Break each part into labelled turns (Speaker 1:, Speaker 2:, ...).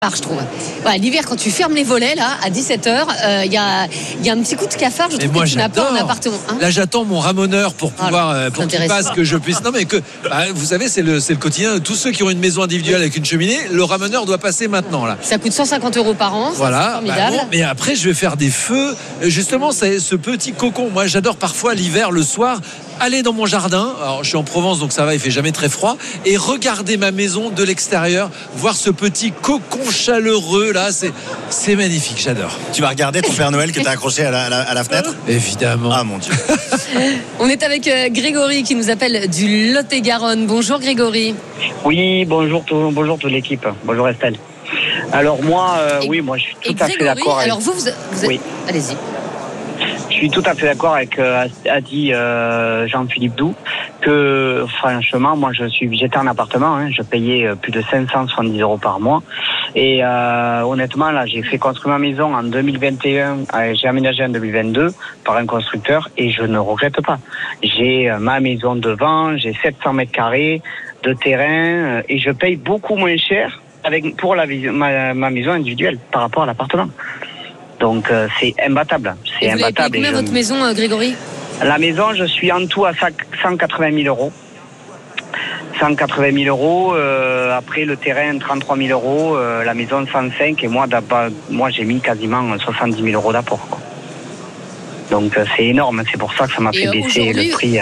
Speaker 1: Je trouve. Voilà, l'hiver, quand tu fermes les volets, là, à 17h, il y a un petit coup de cafard. Je trouve
Speaker 2: moi,
Speaker 1: que tu n'as pas un appartement.
Speaker 2: Là, j'attends mon ramoneur pour pouvoir, pour qu'il passe, que je puisse. Non, mais vous savez, c'est le quotidien. Tous ceux qui ont une maison individuelle avec une cheminée, le ramoneur doit passer maintenant, là.
Speaker 1: Ça coûte 150 € par an.
Speaker 2: Voilà.
Speaker 1: C'est formidable.
Speaker 2: Mais après, je vais faire des feux. Justement, c'est ce petit cocon. Moi, j'adore parfois l'hiver, le soir, aller dans mon jardin. Alors, je suis en Provence, donc ça va, il fait jamais très froid. Et regarder ma maison de l'extérieur, voir ce petit cocon chaleureux là, c'est magnifique, j'adore.
Speaker 3: Tu vas regarder ton Père Noël que tu as accroché à la fenêtre ?
Speaker 2: Évidemment.
Speaker 3: Ah mon Dieu.
Speaker 1: On est avec Grégory qui nous appelle du Lot-et-Garonne. Bonjour Grégory.
Speaker 4: Oui, bonjour toute l'équipe. Bonjour Estelle. Alors moi, moi je suis tout à fait d'accord.
Speaker 1: Alors vous
Speaker 4: oui.
Speaker 1: Allez-y.
Speaker 4: Je suis tout à fait d'accord avec a dit Jean-Philippe Doux que franchement moi j'étais en appartement, je payais plus de 570 € par mois et honnêtement là j'ai fait construire ma maison en 2021, j'ai aménagé en 2022 par un constructeur et je ne regrette pas. J'ai ma maison devant, j'ai 700 mètres carrés de terrain et je paye beaucoup moins cher pour ma maison individuelle par rapport à l'appartement. Donc c'est imbattable.
Speaker 1: Et vous avez payé combien votre maison, Grégory ?
Speaker 4: La maison, je suis en tout à 180 000 €. 180 000 €. Après le terrain, 33 000 €. La maison, 105. Et moi j'ai mis quasiment 70 000 € d'apport. Quoi. Donc c'est énorme. C'est pour ça que ça m'a fait baisser le prix.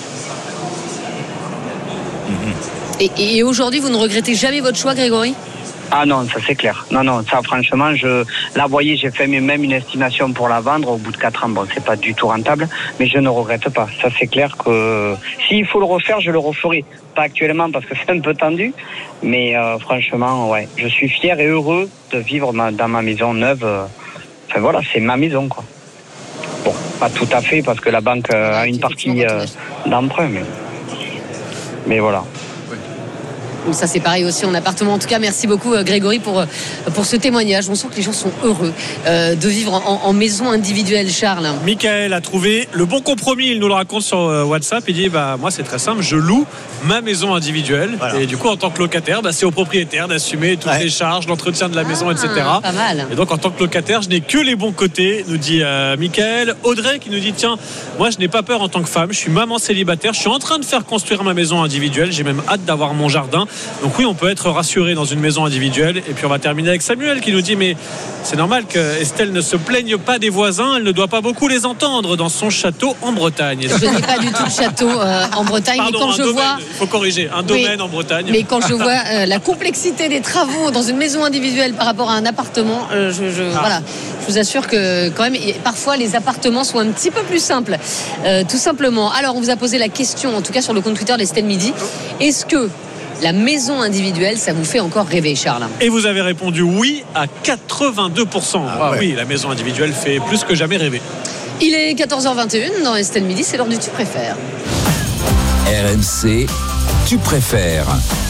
Speaker 1: Et aujourd'hui, vous ne regrettez jamais votre choix, Grégory ?
Speaker 4: Ah non, ça c'est clair. Non, ça franchement, vous voyez, j'ai fait même une estimation pour la vendre au bout de 4 ans. Bon, c'est pas du tout rentable, mais je ne regrette pas. Ça c'est clair que s'il faut le refaire, je le referai. Pas actuellement parce que c'est un peu tendu, mais franchement, ouais, je suis fier et heureux de vivre dans ma maison neuve. Enfin voilà, c'est ma maison, quoi. Bon, pas tout à fait parce que la banque a une partie d'emprunt, mais voilà.
Speaker 1: Ça c'est pareil aussi en appartement. En tout cas, merci beaucoup Grégory pour ce témoignage. On sent que les gens sont heureux de vivre en maison individuelle. Charles.
Speaker 5: Michael a trouvé le bon compromis. Il nous le raconte sur WhatsApp. Il dit moi c'est très simple, je loue ma maison individuelle. Voilà. Et du coup en tant que locataire, c'est au propriétaire d'assumer toutes les charges, l'entretien de la maison, etc.
Speaker 1: Pas mal.
Speaker 5: Et donc en tant que locataire, je n'ai que les bons côtés, nous dit Michael. Audrey qui nous dit tiens, moi je n'ai pas peur en tant que femme. Je suis maman célibataire. Je suis en train de faire construire ma maison individuelle. J'ai même hâte d'avoir mon jardin. Donc oui, on peut être rassuré dans une maison individuelle. Et puis on va terminer avec Samuel qui nous dit mais c'est normal que Estelle ne se plaigne pas des voisins. Elle ne doit pas beaucoup les entendre dans son château en Bretagne.
Speaker 1: Je n'ai pas du tout de château en Bretagne.
Speaker 5: Pardon,
Speaker 1: mais quand
Speaker 5: il faut corriger, un domaine en Bretagne.
Speaker 1: Mais quand je vois la complexité des travaux dans une maison individuelle par rapport à un appartement, voilà, je vous assure que quand même, parfois les appartements sont un petit peu plus simples, tout simplement. Alors on vous a posé la question, en tout cas sur le compte Twitter d'Estelle Midi, est-ce que la maison individuelle, ça vous fait encore rêver, Charles ?
Speaker 5: Et vous avez répondu oui à 82%. Oui, la maison individuelle fait plus que jamais rêver.
Speaker 1: Il est 14h21 dans Estelle Midi, c'est l'heure du Tu préfères.
Speaker 6: RMC, Tu préfères.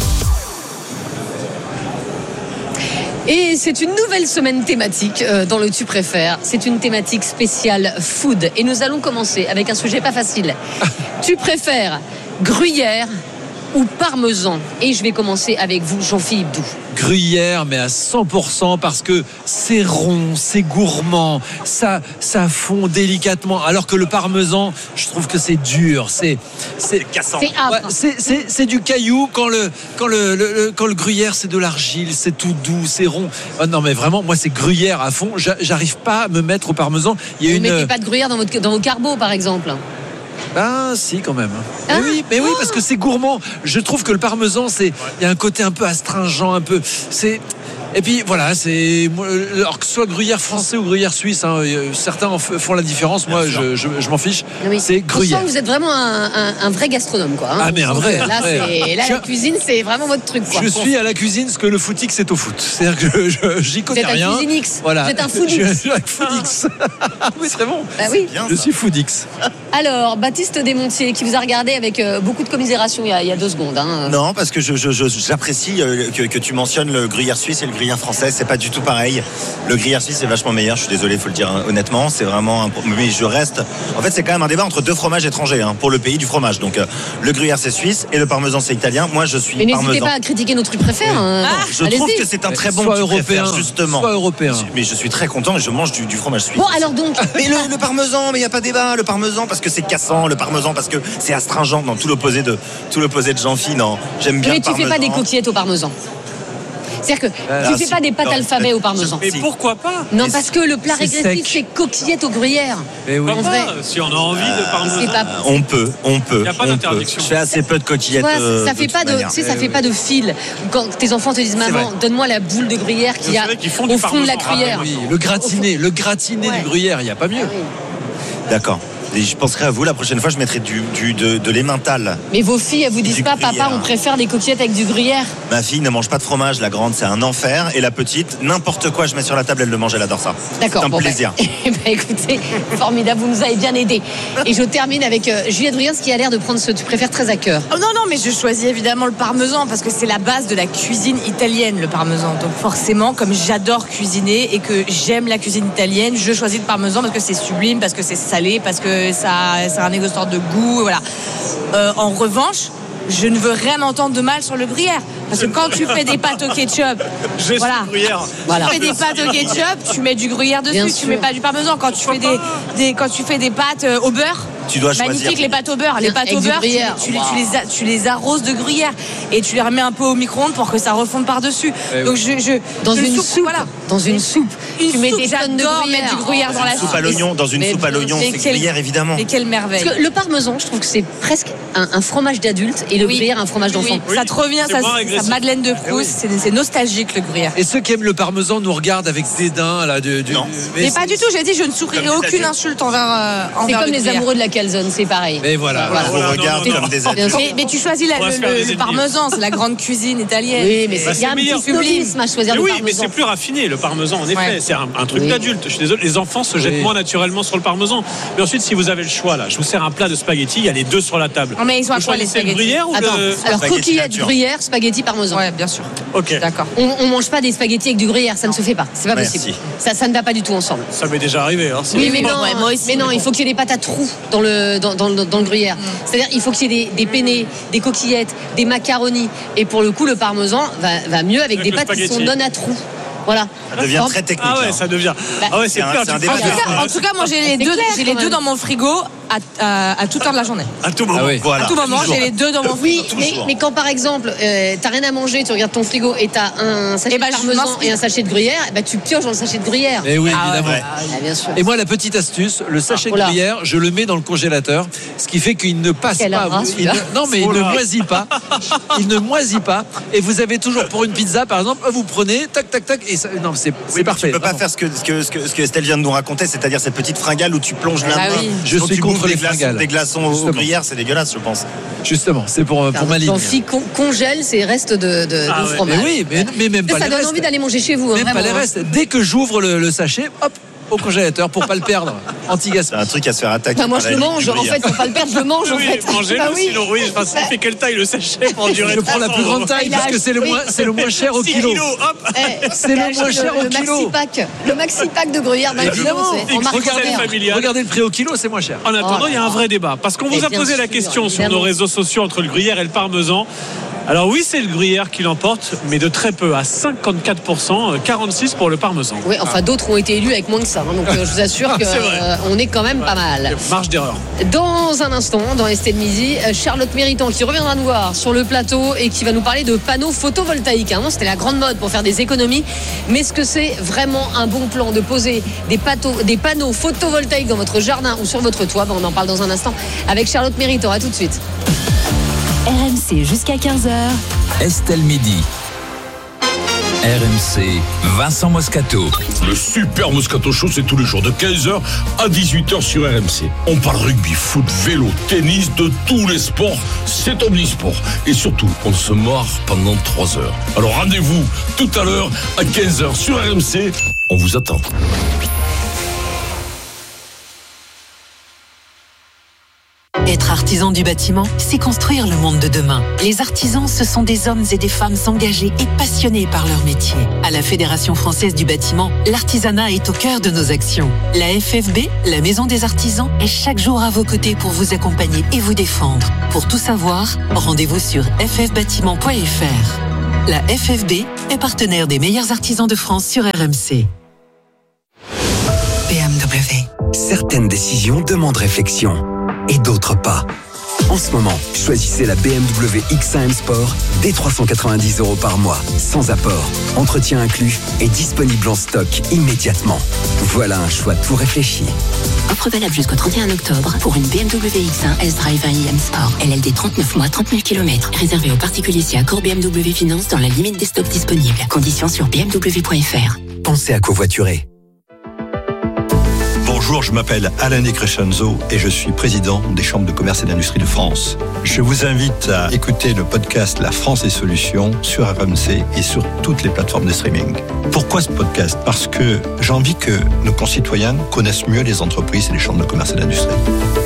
Speaker 1: Et c'est une nouvelle semaine thématique dans le Tu préfères. C'est une thématique spéciale food. Et nous allons commencer avec un sujet pas facile. Tu préfères gruyère ou parmesan? Et je vais commencer avec vous, Jean-Philippe Doux.
Speaker 2: Gruyère, mais à 100% parce que c'est rond, c'est gourmand, ça fond délicatement. Alors que le parmesan, je trouve que c'est dur, c'est
Speaker 5: cassant.
Speaker 1: C'est âpre.
Speaker 2: C'est du caillou. Quand le gruyère, c'est de l'argile, c'est tout doux, c'est rond. Oh non, mais vraiment, moi, c'est gruyère à fond. J'arrive pas à me mettre au parmesan.
Speaker 1: Vous ne mettez pas de gruyère dans vos carbots, par exemple?
Speaker 2: Ah si, quand même. Mais oui, parce que c'est gourmand. Je trouve que le parmesan, il y a un côté un peu astringent, un peu. Et puis voilà, alors que ce soit gruyère français ou gruyère suisse, certains font la différence. Moi, je m'en fiche.
Speaker 1: Oui.
Speaker 2: C'est gruyère.
Speaker 1: On sent que vous êtes vraiment un vrai gastronome, quoi.
Speaker 2: Ah mais un vrai.
Speaker 1: Là, la cuisine, c'est vraiment votre truc, quoi.
Speaker 2: Je suis à la cuisine ce que le footix est au foot. C'est-à-dire que j'y connais rien.
Speaker 1: Vous êtes un cuisinix.
Speaker 2: Voilà.
Speaker 1: Vous êtes un foodix.
Speaker 2: Je suis un foodix. Oui, c'est très bon.
Speaker 1: Bah oui.
Speaker 2: Je suis foodix.
Speaker 1: Alors, Baptiste Desmontiers, qui vous a regardé avec beaucoup de commisération il y a 2 secondes. Hein.
Speaker 3: Non, parce que j'apprécie que tu mentionnes le gruyère suisse et le gruyère français. C'est pas du tout pareil. Le gruyère suisse est vachement meilleur. Je suis désolé, faut le dire honnêtement. C'est vraiment. Mais je reste. En fait, c'est quand même un débat entre 2 fromages étrangers pour le pays du fromage. Donc, le gruyère c'est suisse et le parmesan c'est italien. Moi, je suis parmesan.
Speaker 1: Mais n'hésitez pas à critiquer nos trucs préférés.
Speaker 3: Je trouve que c'est un très bon
Speaker 2: soit
Speaker 3: tu
Speaker 2: européen,
Speaker 3: préfères, justement.
Speaker 2: Soit européen.
Speaker 3: Mais je suis très content et je mange du fromage suisse.
Speaker 1: Bon, alors donc.
Speaker 3: Mais le parmesan, mais il n'y a pas débat. Le parmesan parce que c'est cassant, le parmesan parce que c'est astringent. Dans tout l'opposé de Jean-Phi. Non, j'aime bien.
Speaker 1: Mais
Speaker 3: le
Speaker 1: tu fais pas des coquillettes au parmesan. C'est-à-dire que tu fais pas des pâtes alphabet au parmesan.
Speaker 5: Mais pourquoi pas?
Speaker 1: Non, parce que le plat régressif, c'est coquillettes au gruyère.
Speaker 2: Mais oui.
Speaker 5: En vrai, si on a envie de parmesan.
Speaker 1: C'est pas...
Speaker 3: On peut.
Speaker 5: Il n'y a pas d'interdiction.
Speaker 3: Je fais assez peu de coquillettes.
Speaker 1: Ça fait pas ça fait pas de fil. Quand tes enfants te disent maman, donne-moi la boule de gruyère qu'il y a au fond de la cuillère.
Speaker 2: Oui, le gratiné du gruyère, il n'y a pas mieux.
Speaker 3: D'accord. Et je penserai à vous la prochaine fois, je mettrai de l'emmental.
Speaker 1: Mais vos filles, elles vous disent pas, papa, on préfère des coquillettes avec du gruyère?
Speaker 3: Ma fille ne mange pas de fromage, la grande, c'est un enfer. Et la petite, n'importe quoi, je mets sur la table, elle le mange, elle adore ça.
Speaker 1: D'accord.
Speaker 3: C'est un plaisir.
Speaker 1: Écoutez, formidable, vous nous avez bien aidés. Et je termine avec Juliette Briens, qui a l'air de prendre ce que tu préfères très à cœur.
Speaker 7: Oh non, mais je choisis évidemment le parmesan parce que c'est la base de la cuisine italienne, le parmesan. Donc forcément, comme j'adore cuisiner et que j'aime la cuisine italienne, je choisis le parmesan parce que c'est sublime, parce que c'est salé, parce que ça a un égo-sort de goût, voilà. En revanche, je ne veux rien entendre de mal sur le gruyère. Parce que quand tu fais des pâtes au ketchup, tu fais des pâtes au ketchup, tu mets du gruyère dessus, tu mets pas du parmesan. Quand tu fais des pâtes au beurre,
Speaker 3: tu dois choisir.
Speaker 7: Magnifique, les pâtes au beurre. Les pâtes au beurre, tu les arroses de gruyère et tu les remets un peu au micro-ondes pour que ça refonde par-dessus. Donc
Speaker 1: dans une soupe, voilà. Dans une soupe, tu mets des tonnes de gruyère.
Speaker 7: Mettre du gruyère dans la soupe.
Speaker 3: Dans une soupe à l'oignon, c'est gruyère évidemment.
Speaker 7: Et quelle merveille.
Speaker 1: Parce que le parmesan, je trouve que c'est presque un fromage d'adulte et le gruyère un fromage d'enfant.
Speaker 7: Oui. Ça te revient, ça Madeleine de Proust, c'est nostalgique le gruyère.
Speaker 2: Et ceux qui aiment le parmesan nous regardent avec dédain là.
Speaker 3: Non.
Speaker 7: Mais pas du tout. J'ai dit, je ne souffrirai aucune insulte envers.
Speaker 1: C'est comme les amoureux de la calzone, c'est pareil.
Speaker 2: Mais voilà.
Speaker 3: On vous regarde comme des adultes.
Speaker 7: Mais tu choisis le parmesan, c'est la grande cuisine italienne.
Speaker 1: Oui, mais il y a un petit snobisme à choisir le parmesan.
Speaker 5: Oui, mais c'est plus raffiné le parmesan, en effet. C'est un truc d'adulte. Je suis désolé, les enfants se jettent moins naturellement sur le parmesan. Mais ensuite, si vous avez le choix, là, je vous sers un plat de spaghettis, il y a les deux sur la table.
Speaker 7: Mais ils sont à quoi les spaghettis?
Speaker 5: Le gruyère ou
Speaker 1: alors coquillettes, gruyère, spaghettis, parmesan.
Speaker 7: Ouais, bien sûr.
Speaker 5: Ok.
Speaker 7: D'accord.
Speaker 1: On mange pas des spaghettis avec du gruyère, ça ne se fait pas. C'est pas possible. Ça ne va pas du tout ensemble.
Speaker 5: Ça m'est déjà arrivé.
Speaker 1: Oui, mais non, il faut qu'il y ait des pâtes à trous dans le gruyère. C'est-à-dire, il faut qu'il y ait des penne, des coquillettes, des macaronis. Et pour le coup, le parmesan va mieux avec des pâtes qui sont non à trous. Voilà.
Speaker 3: Ça devient très technique.
Speaker 5: Ah ouais, ça devient. C'est clair.
Speaker 7: En tout cas, moi j'ai les deux dans mon frigo à toute heure de la journée.
Speaker 5: À tout moment.
Speaker 3: Voilà.
Speaker 7: À tout moment, j'ai les deux dans mon frigo.
Speaker 1: Oui, mais quand par exemple, t'as rien à manger, tu regardes ton frigo et t'as un sachet de parmesan et un sachet de gruyère, tu pioches dans le sachet de gruyère.
Speaker 2: Et oui, évidemment.
Speaker 1: Bien sûr.
Speaker 2: Et moi, la petite astuce, le sachet de gruyère, je le mets dans le congélateur, ce qui fait qu'il ne passe pas. Non, mais il ne moisit pas. Il ne moisit pas. Et vous avez toujours pour une pizza, par exemple, vous prenez, tac, tac, tac. Et ça, non, c'est parfait.
Speaker 3: Tu peux pas faire ce que Estelle vient de nous raconter, c'est-à-dire cette petite fringale où tu plonges la main.
Speaker 2: Je suis contre les fringales.
Speaker 3: Des glaçons au gruyère, c'est dégueulasse, je pense.
Speaker 2: Justement, c'est pour ma ligne.
Speaker 1: Ton fille congèle ses restes de fromage.
Speaker 2: Mais oui, mais même pas les restes.
Speaker 1: Ça donne envie d'aller manger chez vous.
Speaker 2: Même pas les restes. Dès que j'ouvre le sachet, hop, au congélateur pour pas le perdre. Anti-gasp.
Speaker 3: C'est un truc à se faire attaquer.
Speaker 1: Moi je le mange, en fait, pour pas le perdre, je le mange en fait.
Speaker 5: Mangez-le, sinon oui. Ça fait quelle taille le sachet pour durer?
Speaker 2: Je prends la plus grande taille parce que c'est le moins cher au kilo. C'est le moins cher au kilo.
Speaker 1: Le maxi pack de gruyère d'un kilo.
Speaker 2: Regardez le prix au kilo, c'est moins cher.
Speaker 5: En attendant, il y a un vrai débat parce qu'on vous a posé la question sur nos réseaux sociaux entre le gruyère et le parmesan. Alors oui, c'est le gruyère qui l'emporte, mais de très peu, à 54%, 46% pour le parmesan.
Speaker 1: Oui, enfin d'autres ont été élus avec moins que ça, donc je vous assure qu'on est quand même pas mal.
Speaker 5: Marge d'erreur.
Speaker 1: Dans un instant, dans Estelle Midi, Charlotte Méritant qui reviendra nous voir sur le plateau et qui va nous parler de panneaux photovoltaïques. Avant, c'était la grande mode pour faire des économies, mais est-ce que c'est vraiment un bon plan de poser des panneaux photovoltaïques dans votre jardin ou sur votre toit? On en parle dans un instant avec Charlotte Méritant. À tout de suite.
Speaker 8: RMC jusqu'à 15h.
Speaker 6: Estelle Midi. RMC, Vincent Moscato.
Speaker 9: Le super Moscato Show, c'est tous les jours de 15h à 18h sur RMC. On parle rugby, foot, vélo, tennis, de tous les sports. C'est omnisport. Et surtout, on se marre pendant 3 heures. Alors rendez-vous tout à l'heure à 15h sur RMC. On vous attend.
Speaker 10: Être artisan du bâtiment, c'est construire le monde de demain. Les artisans, ce sont des hommes et des femmes engagés et passionnés par leur métier. À la Fédération française du bâtiment, l'artisanat est au cœur de nos actions. La FFB, la Maison des artisans, est chaque jour à vos côtés pour vous accompagner et vous défendre. Pour tout savoir, rendez-vous sur ffbâtiment.fr. La FFB est partenaire des meilleurs artisans de France sur RMC.
Speaker 11: BMW. Certaines décisions demandent réflexion et d'autres pas. En ce moment, choisissez la BMW X1 M Sport dès 390 € par mois, sans apport, entretien inclus et disponible en stock immédiatement. Voilà un choix tout réfléchi.
Speaker 12: Offre valable jusqu'au 31 octobre pour une BMW X1 S-Drive 1i M Sport. LLD 39 mois, 30 000 km. Réservé aux particuliers si accord BMW Finance dans la limite des stocks disponibles. Conditions sur bmw.fr.
Speaker 11: Pensez à covoiturer.
Speaker 13: Bonjour, je m'appelle Alain Crescenzo et je suis président des chambres de commerce et d'industrie de France. Je vous invite à écouter le podcast La France et Solutions sur RMC et sur toutes les plateformes de streaming. Pourquoi ce podcast ? Parce que j'ai envie que nos concitoyens connaissent mieux les entreprises et les chambres de commerce et d'industrie.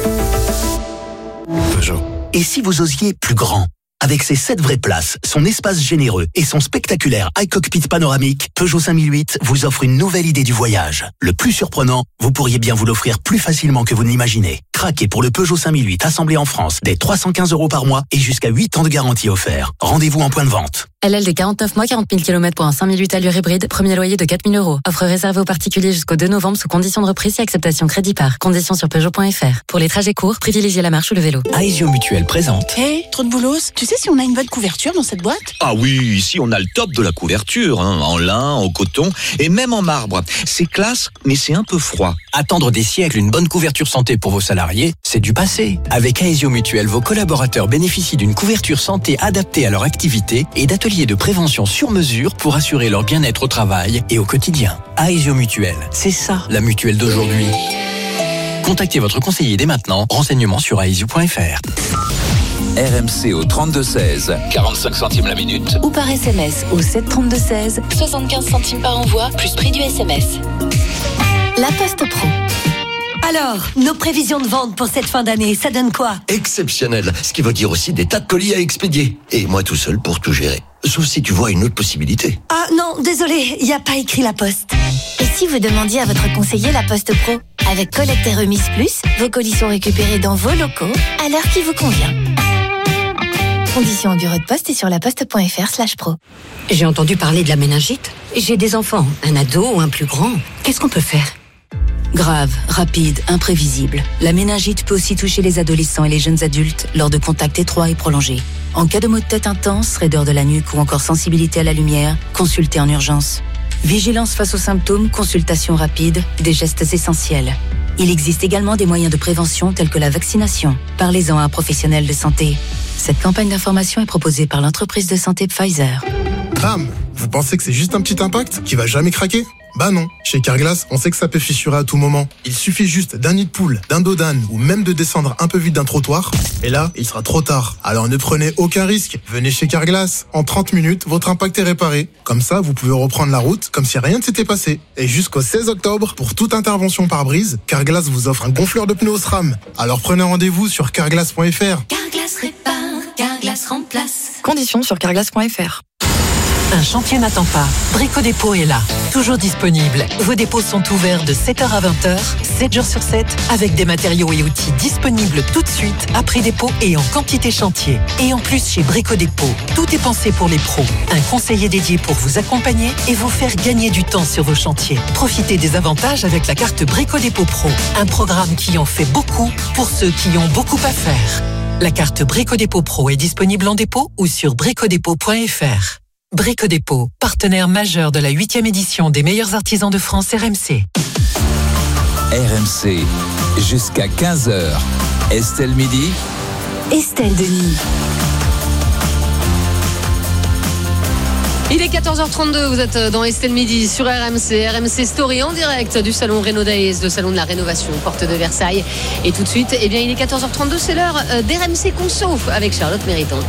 Speaker 14: Peugeot. Et si vous osiez plus grand ? Avec ses 7 vraies places, son espace généreux et son spectaculaire iCockpit panoramique, Peugeot 5008 vous offre une nouvelle idée du voyage. Le plus surprenant, vous pourriez bien vous l'offrir plus facilement que vous ne l'imaginez. Craquez pour le Peugeot 5008 assemblé en France dès 315 € par mois et jusqu'à 8 ans de garantie offert. Rendez-vous en point de vente.
Speaker 15: LLD 49 mois, 40 000 km pour un 5008 allure hybride, premier loyer de 4 000 €. Offre réservée aux particuliers jusqu'au 2 novembre sous conditions de reprise et acceptation crédit par. Conditions sur Peugeot.fr. Pour les trajets courts, privilégiez la marche ou le vélo.
Speaker 16: Aesio Mutuel présente.
Speaker 17: Hey, trop de boulos. Tu sais si on a une bonne couverture dans cette boîte ?
Speaker 16: Ah oui, ici on a le top de la couverture, en lin, en coton et même en marbre. C'est classe, mais c'est un peu froid.
Speaker 18: Attendre des siècles une bonne couverture santé pour vos salariés, c'est du passé. Avec Aesio Mutuel, vos collaborateurs bénéficient d'une couverture santé adaptée à leur activité et d'ateliers de prévention sur mesure pour assurer leur bien-être au travail et au quotidien. Aesio Mutuel, c'est ça la mutuelle d'aujourd'hui. Contactez votre conseiller dès maintenant. Renseignements sur aesio.fr.
Speaker 6: RMC au 32-16, 45 centimes la minute.
Speaker 8: Ou par SMS au 732-16, 75 centimes par envoi, plus prix du SMS. La Poste Pro.
Speaker 19: Alors, nos prévisions de vente pour cette fin d'année, ça donne quoi ?
Speaker 20: Exceptionnel, ce qui veut dire aussi des tas de colis à expédier. Et moi tout seul pour tout gérer. Sauf si tu vois une autre possibilité.
Speaker 19: Ah non, désolé, il n'y a pas écrit La Poste.
Speaker 21: Et si vous demandiez à votre conseiller La Poste Pro ? Avec Collecte et Remise Plus, vos colis sont récupérés dans vos locaux à l'heure qui vous convient. Conditions au bureau de poste et sur laposte.fr/pro.
Speaker 22: J'ai entendu parler de la méningite. J'ai des enfants, un ado ou un plus grand. Qu'est-ce qu'on peut faire ?
Speaker 23: Grave, rapide, imprévisible. La méningite peut aussi toucher les adolescents et les jeunes adultes lors de contacts étroits et prolongés. En cas de maux de tête intense, raideur de la nuque ou encore sensibilité à la lumière, consultez en urgence. Vigilance face aux symptômes, consultation rapide, des gestes essentiels. Il existe également des moyens de prévention tels que la vaccination. Parlez-en à un professionnel de santé. Cette campagne d'information est proposée par l'entreprise de santé Pfizer.
Speaker 24: Bam ! Vous pensez que c'est juste un petit impact qui va jamais craquer ? Bah non, chez Carglass, on sait que ça peut fissurer à tout moment. Il suffit juste d'un nid de poule, d'un dos d'âne ou même de descendre un peu vite d'un trottoir. Et là, il sera trop tard. Alors ne prenez aucun risque. Venez chez Carglass. En 30 minutes, votre impact est réparé. Comme ça, vous pouvez reprendre la route comme si rien ne s'était passé. Et jusqu'au 16 octobre, pour toute intervention par brise, Carglass vous offre un gonfleur de pneus SRAM. Alors prenez rendez-vous sur carglass.fr.
Speaker 21: Carglass répare, Carglass remplace.
Speaker 15: Conditions sur carglass.fr.
Speaker 10: Un chantier n'attend pas. Brico Dépôt est là, toujours disponible. Vos dépôts sont ouverts de 7h à 20h, 7 jours sur 7, avec des matériaux et outils disponibles tout de suite, à prix dépôt et en quantité chantier. Et en plus, chez Brico Dépôt, tout est pensé pour les pros. Un conseiller dédié pour vous accompagner et vous faire gagner du temps sur vos chantiers. Profitez des avantages avec la carte Brico Dépôt Pro, un programme qui en fait beaucoup pour ceux qui ont beaucoup à faire. La carte Brico Dépôt Pro est disponible en dépôt ou sur bricodépôt.fr. Brico Dépôt, partenaire majeur de la 8e édition des meilleurs artisans de France RMC.
Speaker 6: RMC, jusqu'à 15h. Estelle Midi.
Speaker 8: Estelle Denis.
Speaker 1: Il est 14h32, vous êtes dans Estelle Midi sur RMC, RMC Story en direct du salon Renaud Days, le salon de la rénovation, porte de Versailles. Et tout de suite, eh bien, il est 14h32, c'est l'heure d'RMC Conso avec Charlotte Mériton.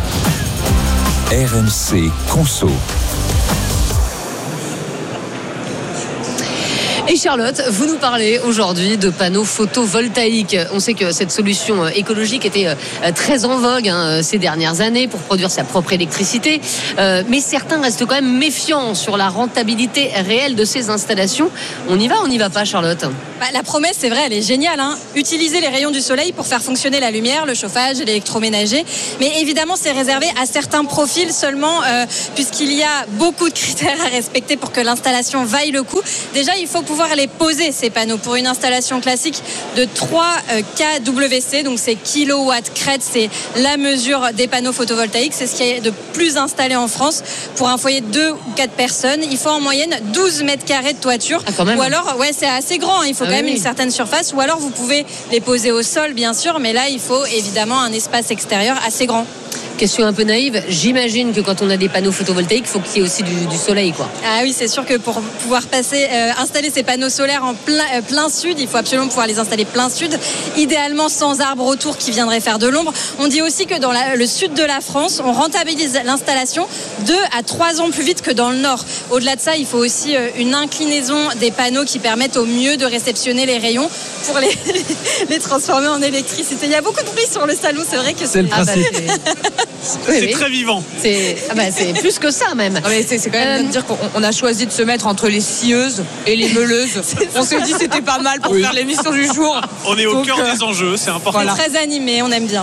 Speaker 6: RMC Conso.
Speaker 1: Et Charlotte, vous nous parlez aujourd'hui de panneaux photovoltaïques. On sait que cette solution écologique était très en vogue ces dernières années pour produire sa propre électricité. Mais certains restent quand même méfiants sur la rentabilité réelle de ces installations. On y va pas, Charlotte?
Speaker 2: La promesse, c'est vrai, elle est géniale. Utiliser les rayons du soleil pour faire fonctionner la lumière, le chauffage, l'électroménager. Mais évidemment, c'est réservé à certains profils seulement, puisqu'il y a beaucoup de critères à respecter pour que l'installation vaille le coup. Déjà, il faut pouvoir les poser, ces panneaux. Pour une installation classique de 3 kWc, donc c'est kilowatts crête, c'est la mesure des panneaux photovoltaïques. C'est ce qui est de plus installé en France. Pour un foyer de 2 ou 4 personnes, il faut en moyenne 12 mètres carrés de toiture.
Speaker 1: Quand même.
Speaker 2: Ou alors, c'est assez grand, il faut quand même une certaine surface. Ou alors, vous pouvez les poser au sol, bien sûr, mais là, il faut évidemment un espace extérieur assez grand.
Speaker 1: Question un peu naïve, j'imagine que quand on a des panneaux photovoltaïques, il faut qu'il y ait aussi du soleil, quoi.
Speaker 2: Ah oui, c'est sûr que pour pouvoir installer ces panneaux solaires en plein sud, il faut absolument pouvoir les installer plein sud, idéalement sans arbres autour qui viendraient faire de l'ombre. On dit aussi que dans le sud de la France, on rentabilise l'installation 2 à 3 ans plus vite que dans le nord. Au-delà de ça, il faut aussi une inclinaison des panneaux qui permettent au mieux de réceptionner les rayons pour les transformer en électricité. Il y a beaucoup de bruit sur le salon, c'est vrai que
Speaker 3: c'est le principe.
Speaker 5: C'est très vivant.
Speaker 1: C'est plus que ça même.
Speaker 4: Non, mais c'est quand même de dire qu'on a choisi de se mettre entre les scieuses et les meuleuses. On s'est dit c'était pas mal pour faire l'émission du jour.
Speaker 5: On est au cœur des enjeux, c'est important.
Speaker 2: Voilà. Très animé, on aime bien.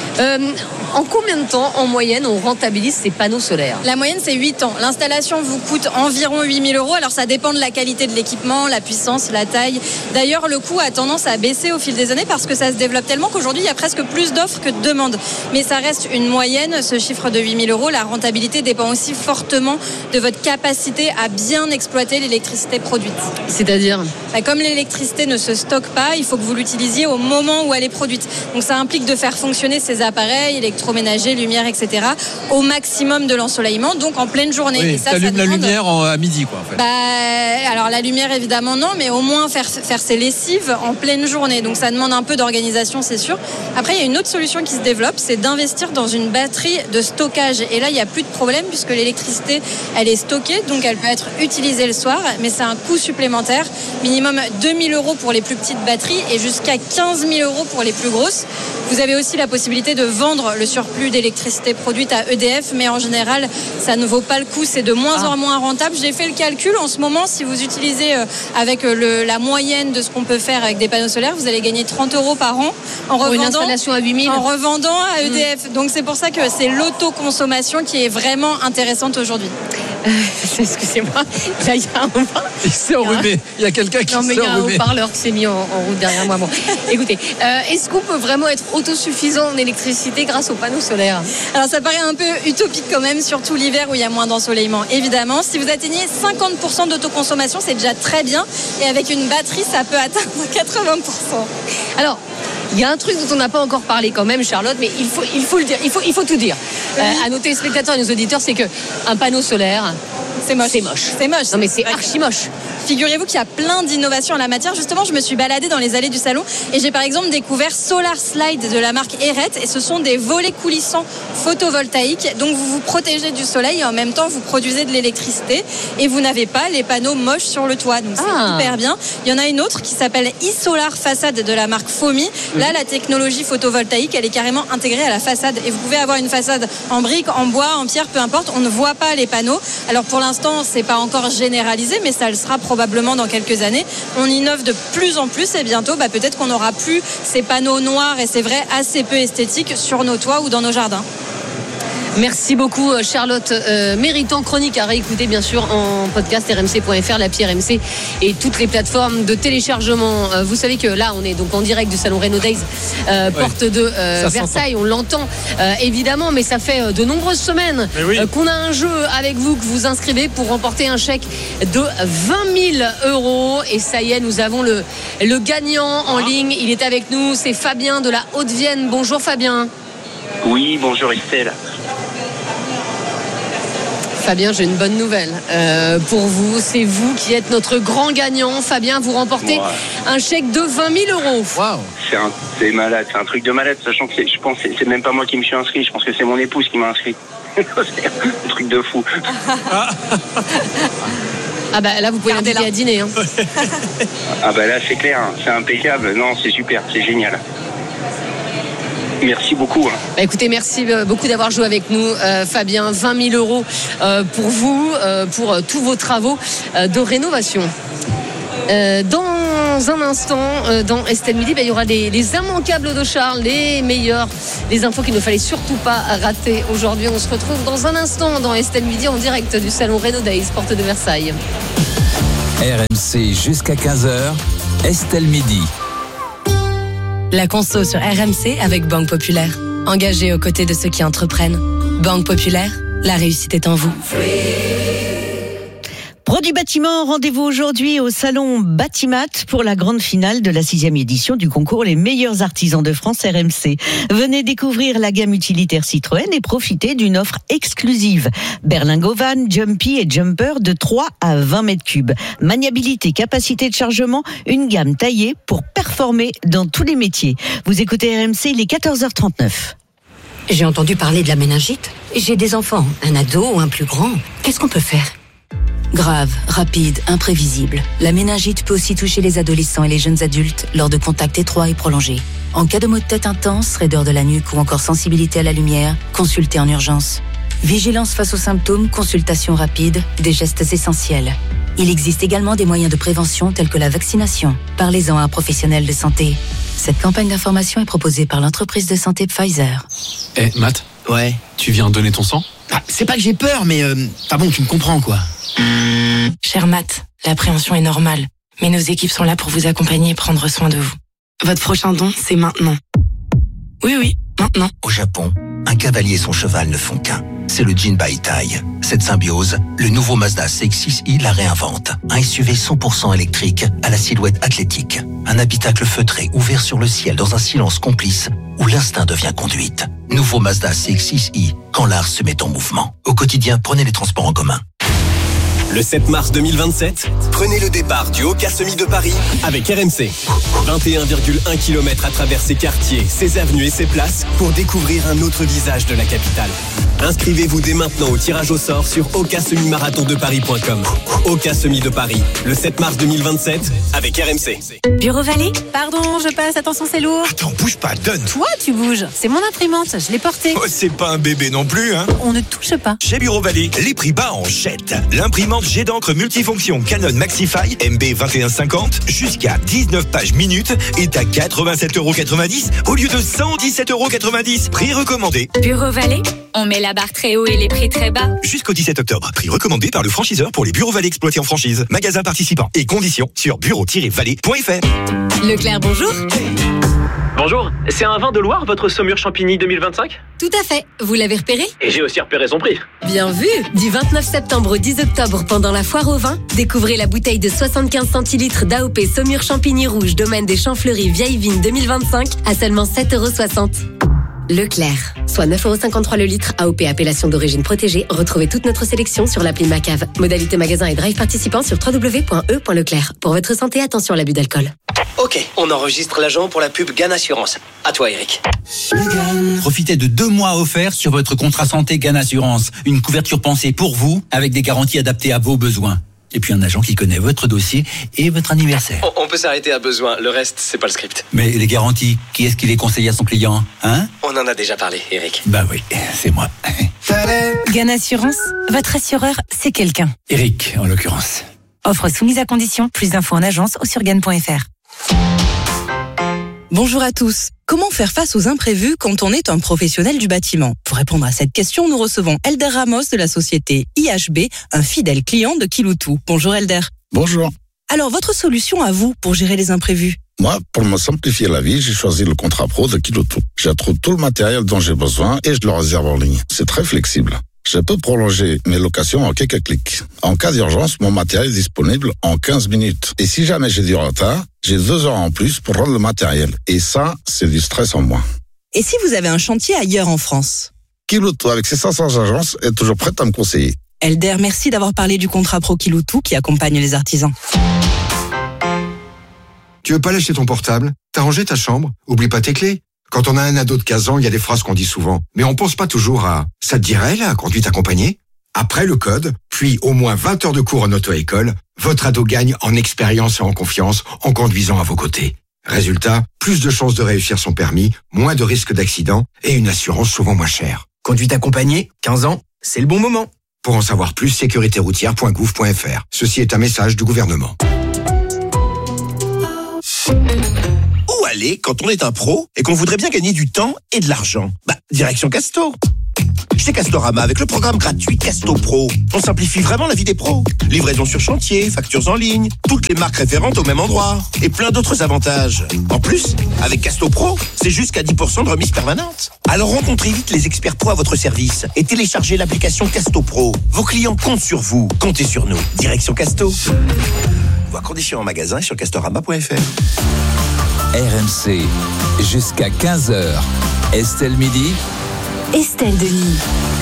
Speaker 1: En combien de temps, en moyenne, on rentabilise ces panneaux solaires?
Speaker 2: La moyenne, c'est 8 ans. L'installation vous coûte environ 8 000 €. Alors, ça dépend de la qualité de l'équipement, la puissance, la taille. D'ailleurs, le coût a tendance à baisser au fil des années parce que ça se développe tellement qu'aujourd'hui, il y a presque plus d'offres que de demandes. Mais ça reste une moyenne, ce chiffre de 8 000 €. La rentabilité dépend aussi fortement de votre capacité à bien exploiter l'électricité produite.
Speaker 1: C'est-à-dire?
Speaker 2: Comme l'électricité ne se stocke pas, il faut que vous l'utilisiez au moment où elle est produite. Donc, ça implique de faire fonctionner ces appareils, électroménager, lumière, etc. au maximum de l'ensoleillement, donc en pleine journée.
Speaker 3: Oui, tu allumes la lumière à midi, quoi, en fait.
Speaker 2: Alors la lumière, évidemment, non, mais au moins faire ses lessives en pleine journée. Donc ça demande un peu d'organisation, c'est sûr. Après, il y a une autre solution qui se développe, c'est d'investir dans une batterie de stockage. Et là, il n'y a plus de problème puisque l'électricité, elle est stockée, donc elle peut être utilisée le soir, mais c'est un coût supplémentaire. Minimum 2 000 € pour les plus petites batteries et jusqu'à 15 000 € pour les plus grosses. Vous avez aussi la possibilité de vendre le surplus d'électricité produite à EDF, mais en général, ça ne vaut pas le coup. C'est de moins en moins rentable. J'ai fait le calcul. En ce moment, si vous utilisez avec la moyenne de ce qu'on peut faire avec des panneaux solaires, vous allez gagner 30 € par an en revendant,
Speaker 1: une installation à 8 000.
Speaker 2: En revendant à EDF. Donc c'est pour ça que c'est l'autoconsommation qui est vraiment intéressante aujourd'hui.
Speaker 1: Excusez-moi, là il y a un haut-parleur.
Speaker 3: Il s'est enrhumé. Il y a quelqu'un qui s'est enrhumé.
Speaker 1: Non, mais il y a un haut-parleur qui s'est mis en route derrière moi. Bon. Écoutez, est-ce qu'on peut vraiment être autosuffisant en électricité grâce aux panneaux solaires?
Speaker 2: Alors ça paraît un peu utopique quand même, surtout l'hiver où il y a moins d'ensoleillement. Évidemment, si vous atteignez 50% d'autoconsommation, c'est déjà très bien. Et avec une batterie, ça peut atteindre 80%.
Speaker 1: Alors, il y a un truc dont on n'a pas encore parlé quand même, Charlotte, mais il faut le dire, il faut tout dire à nos téléspectateurs et nos auditeurs, c'est qu'un panneau solaire,
Speaker 2: c'est moche. C'est moche.
Speaker 1: Non mais c'est archi moche.
Speaker 2: Figurez-vous qu'il y a plein d'innovations en la matière. Justement, je me suis baladée dans les allées du salon et j'ai par exemple découvert Solar Slide de la marque Eret, et ce sont des volets coulissants photovoltaïques. Donc vous vous protégez du soleil et en même temps vous produisez de l'électricité et vous n'avez pas les panneaux moches sur le toit. Donc c'est hyper bien. Il y en a une autre qui s'appelle e-Solar Façade de la marque Fomi. Là, la technologie photovoltaïque, elle est carrément intégrée à la façade et vous pouvez avoir une façade en briques, en bois, en pierre, peu importe. On ne voit pas les panneaux. Alors pour l'instant, c'est pas encore généralisé, mais ça le sera probablement dans quelques années. On innove de plus en plus et bientôt, peut-être qu'on n'aura plus ces panneaux noirs et c'est vrai assez peu esthétiques sur nos toits ou dans nos jardins.
Speaker 1: Merci beaucoup Charlotte. Méritant chronique à réécouter bien sûr en podcast rmc.fr, l'appli RMC et toutes les plateformes de téléchargement. Vous savez que là on est donc en direct du salon Renault Days, porte de Versailles. On l'entend évidemment, mais ça fait de nombreuses semaines qu'on a un jeu avec vous, que vous inscrivez pour remporter un chèque de 20 000 €. Et ça y est, nous avons le gagnant en ligne. Il est avec nous, c'est Fabien de la Haute-Vienne. Bonjour Fabien.
Speaker 7: Oui, bonjour Estelle.
Speaker 1: Fabien, j'ai une bonne nouvelle pour vous. C'est vous qui êtes notre grand gagnant. Fabien, vous remportez un chèque de 20 000 €.
Speaker 3: Waouh.
Speaker 7: C'est malade, c'est un truc de malade. Sachant que je pense que c'est même pas moi qui me suis inscrit. Je pense que c'est mon épouse qui m'a inscrit. C'est un truc de fou.
Speaker 1: Ah bah là, vous pouvez l'inviter à dîner. Hein.
Speaker 7: Ah bah là, c'est clair, c'est impeccable. Non, c'est super, c'est génial. Merci beaucoup.
Speaker 1: Bah écoutez, merci beaucoup d'avoir joué avec nous, Fabien. 20 000 euros pour vous, pour tous vos travaux de rénovation. Dans un instant, dans Estelle Midi, il y aura les immanquables de Charles, les infos qu'il ne fallait surtout pas rater aujourd'hui. On se retrouve dans un instant dans Estelle Midi en direct du salon Renault Days, porte de Versailles.
Speaker 6: RMC jusqu'à 15h, Estelle Midi.
Speaker 15: La conso sur RMC avec Banque Populaire. Engagée aux côtés de ceux qui entreprennent. Banque Populaire, la réussite est en vous.
Speaker 9: Pro du bâtiment, rendez-vous aujourd'hui au salon Batimat pour la grande finale de la 6e édition du concours Les meilleurs artisans de France RMC. Venez découvrir la gamme utilitaire Citroën et profiter d'une offre exclusive. Berlingot Van, Jumpy et Jumper de 3 à 20 mètres cubes. Maniabilité, capacité de chargement, une gamme taillée pour performer dans tous les métiers. Vous écoutez RMC, il est 14h39.
Speaker 22: J'ai entendu parler de la méningite. J'ai des enfants, un ado ou un plus grand. Qu'est-ce qu'on peut faire ? Grave, rapide, imprévisible. La méningite peut aussi toucher les adolescents et les jeunes adultes lors de contacts étroits et prolongés. En cas de maux de tête intense, raideur de la nuque ou encore sensibilité à la lumière, consultez en urgence. Vigilance face aux symptômes, consultation rapide, des gestes essentiels. Il existe également des moyens de prévention tels que la vaccination. Parlez-en à un professionnel de santé. Cette campagne d'information est proposée par l'entreprise de santé Pfizer.
Speaker 3: Matt ?
Speaker 11: Ouais.
Speaker 3: Tu viens donner ton sang ?
Speaker 11: C'est pas que j'ai peur, mais bon, tu me comprends quoi.
Speaker 12: Cher Matt, l'appréhension est normale, mais nos équipes sont là pour vous accompagner et prendre soin de vous. Votre prochain don, c'est maintenant. Oui, maintenant.
Speaker 13: Au Japon, un cavalier et son cheval ne font qu'un. C'est le Jinbaitai. Cette symbiose, le nouveau Mazda CX-6i la réinvente. Un SUV 100% électrique à la silhouette athlétique. Un habitacle feutré ouvert sur le ciel dans un silence complice où l'instinct devient conduite. Nouveau Mazda CX-6i, quand l'art se met en mouvement. Au quotidien, prenez les transports en commun.
Speaker 25: Le 7 mars 2027, prenez le départ du Oka Semi de Paris avec RMC. 21,1 km à travers ses quartiers, ses avenues et ses places pour découvrir un autre visage de la capitale. Inscrivez-vous dès maintenant au tirage au sort sur okasemi-marathondeparis.com. Oka Semi de Paris, le 7 mars 2027 avec RMC.
Speaker 26: Bureau Vallée ? Pardon, je passe, attention c'est lourd.
Speaker 27: Attends, bouge pas, donne.
Speaker 26: Toi, tu bouges. C'est mon imprimante, je l'ai portée.
Speaker 27: Oh, c'est pas un bébé non plus, hein.
Speaker 26: On ne touche pas.
Speaker 27: Chez Bureau Vallée, les prix bas en jette. L'imprimante jet d'encre multifonction Canon Maxify MB 2150 jusqu'à 19 pages minutes est à 87,90€ au lieu de 117,90€. Prix recommandé.
Speaker 26: Bureau Vallée, on met la barre très haut et les prix très bas.
Speaker 27: Jusqu'au 17 octobre. Prix recommandé par le franchiseur pour les Bureaux Vallée exploités en franchise. Magasins participants et conditions sur bureau-vallée.fr.
Speaker 26: Leclerc, bonjour.
Speaker 28: Bonjour, c'est un vin de Loire, votre Saumur Champigny 2025 ?
Speaker 26: Tout à fait, vous l'avez repéré ?
Speaker 28: Et j'ai aussi repéré son prix.
Speaker 26: Bien vu. Du 29 septembre au 10 octobre, pendant la foire au vin, découvrez la bouteille de 75 centilitres d'AOP Saumur Champigny Rouge, domaine des Champs Fleuris, Vieille Vigne 2025, à seulement 7,60€. Leclerc, soit 9,53€ le litre, AOP appellation d'origine protégée. Retrouvez toute notre sélection sur l'appli Macave. Modalité magasin et drive participants sur www.e.leclerc. Pour votre santé, attention à l'abus d'alcool.
Speaker 29: Ok, on enregistre l'agent pour la pub GAN Assurance. À toi, Eric.
Speaker 30: Profitez de 2 mois offerts sur votre contrat santé GAN Assurance. Une couverture pensée pour vous, avec des garanties adaptées à vos besoins. Et puis un agent qui connaît votre dossier et votre anniversaire.
Speaker 29: On peut s'arrêter à besoin, le reste, c'est pas le script.
Speaker 30: Mais les garanties, qui est-ce qui les conseille à son client, hein ?
Speaker 29: On en a déjà parlé, Eric.
Speaker 30: Bah oui, c'est moi.
Speaker 26: GAN Assurance, votre assureur, c'est quelqu'un.
Speaker 30: Eric, en l'occurrence.
Speaker 26: Offre soumise à condition, plus d'infos en agence ou sur GAN.fr.
Speaker 31: Bonjour à tous. Comment faire face aux imprévus quand on est un professionnel du bâtiment ? Pour répondre à cette question, nous recevons Elder Ramos de la société IHB, un fidèle client de Kiloutou. Bonjour Elder.
Speaker 32: Bonjour.
Speaker 31: Alors, votre solution à vous pour gérer les imprévus ?
Speaker 32: Moi, pour me simplifier la vie, j'ai choisi le contrat pro de Kiloutou. J'y trouve tout le matériel dont j'ai besoin et je le réserve en ligne. C'est très flexible. Je peux prolonger mes locations en quelques clics. En cas d'urgence, mon matériel est disponible en 15 minutes. Et si jamais j'ai du retard, j'ai 2 heures en plus pour rendre le matériel. Et ça, c'est du stress en moins.
Speaker 31: Et si vous avez un chantier ailleurs en France ?
Speaker 32: Kiloutou, avec ses 500 agences, est toujours prête à me conseiller.
Speaker 31: Elder, merci d'avoir parlé du contrat pro Kiloutou qui accompagne les artisans.
Speaker 33: Tu veux pas lâcher ton portable ? T'as rangé ta chambre ? Oublie pas tes clés. Quand on a un ado de 15 ans, il y a des phrases qu'on dit souvent. Mais on pense pas toujours à « ça te dirait, la conduite accompagnée ?» Après le code, puis au moins 20 heures de cours en auto-école, votre ado gagne en expérience et en confiance en conduisant à vos côtés. Résultat, plus de chances de réussir son permis, moins de risques d'accident et une assurance souvent moins chère.
Speaker 11: Conduite accompagnée, 15 ans, c'est le bon moment.
Speaker 33: Pour en savoir plus, sécuritéroutière.gouv.fr. Ceci est un message du gouvernement.
Speaker 4: Où aller quand on est un pro et qu'on voudrait bien gagner du temps et de l'argent? Direction Casto. Chez Castorama, avec le programme gratuit Casto Pro, on simplifie vraiment la vie des pros. Livraison sur chantier, factures en ligne, toutes les marques référentes au même endroit et plein d'autres avantages. En plus, avec Casto Pro, c'est jusqu'à 10% de remise permanente. Alors rencontrez vite les experts pro à votre service et téléchargez l'application Casto Pro. Vos clients comptent sur vous, comptez sur nous. Direction Casto. Voir conditions en magasin et sur castorama.fr.
Speaker 6: RMC, jusqu'à 15h. Estelle Midi.
Speaker 26: Estelle Denis.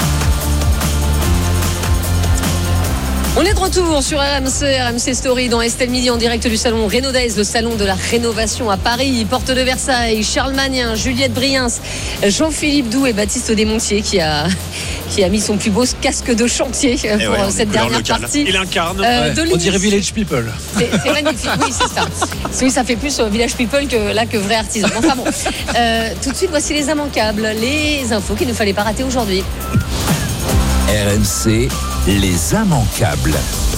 Speaker 1: On est de retour sur RMC Story dans Estelle Midi en direct du salon Rénodaise, le salon de la rénovation à Paris, porte de Versailles. Charles Magnin, Juliette Briens, Jean-Philippe Doux et Baptiste Desmontiers qui a mis son plus beau casque de chantier pour cette dernière partie.
Speaker 5: Il incarne.
Speaker 1: On
Speaker 5: dirait Village People.
Speaker 1: C'est magnifique, oui, c'est ça. Oui, ça fait plus Village People que vrai artisan. Enfin bon, tout de suite, voici les immanquables, les infos qu'il ne fallait pas rater aujourd'hui.
Speaker 6: RMC, les immanquables.